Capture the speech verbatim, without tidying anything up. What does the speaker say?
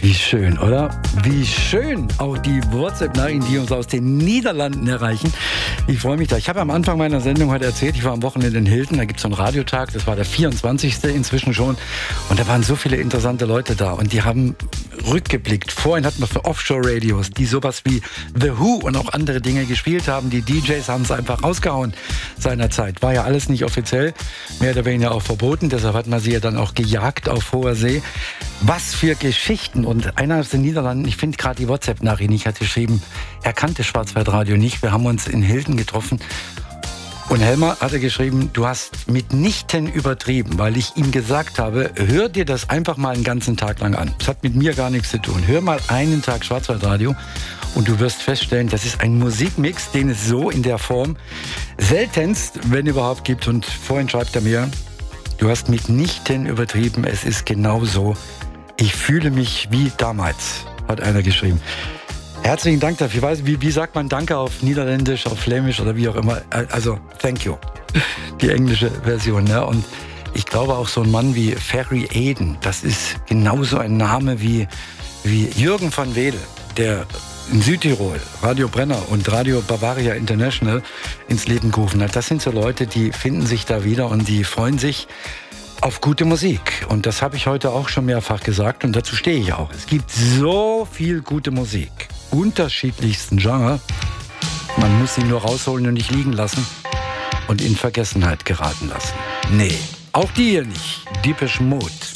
Wie schön, oder? Wie schön auch die WhatsApp-Nachrichten, die uns aus den Niederlanden erreichen. Ich freue mich da. Ich habe am Anfang meiner Sendung heute erzählt, ich war am Wochenende in Hilton, da gibt es so einen Radiotag, das war der vierundzwanzigste inzwischen schon. Und da waren so viele interessante Leute da und die haben rückgeblickt. Vorhin hatten wir für Offshore-Radios, die sowas wie The Who und auch andere Dinge gespielt haben. Die D Js haben es einfach rausgehauen seinerzeit. War ja alles nicht offiziell, mehr oder weniger auch verboten. Deshalb hat man sie ja dann auch gejagt auf hoher See. Was für Geschichten. Und einer aus den Niederlanden, ich finde gerade die WhatsApp-Nachricht nicht, hat geschrieben, er kannte Schwarzwaldradio nicht. Wir haben uns in Hilden getroffen. Und Helmer hatte geschrieben, du hast mitnichten übertrieben, weil ich ihm gesagt habe, hör dir das einfach mal einen ganzen Tag lang an. Das hat mit mir gar nichts zu tun. Hör mal einen Tag Schwarzwaldradio und du wirst feststellen, das ist ein Musikmix, den es so in der Form seltenst, wenn überhaupt, gibt. Und vorhin schreibt er mir, du hast mitnichten übertrieben, es ist genau so. Ich fühle mich wie damals, hat einer geschrieben. Herzlichen Dank dafür. Ich weiß, wie, wie sagt man Danke auf Niederländisch, auf Flämisch oder wie auch immer? Also, thank you. Die englische Version. Ne? Und ich glaube auch so ein Mann wie Ferry Eden, das ist genauso ein Name wie, wie Jürgen van Wedel, der in Südtirol Radio Brenner und Radio Bavaria International ins Leben gerufen hat. Das sind so Leute, die finden sich da wieder und die freuen sich auf gute Musik. Und das habe ich heute auch schon mehrfach gesagt und dazu stehe ich auch. Es gibt so viel gute Musik, unterschiedlichsten Genre. Man muss sie nur rausholen und nicht liegen lassen und in Vergessenheit geraten lassen. Nee, auch die hier nicht. Depeche Mode.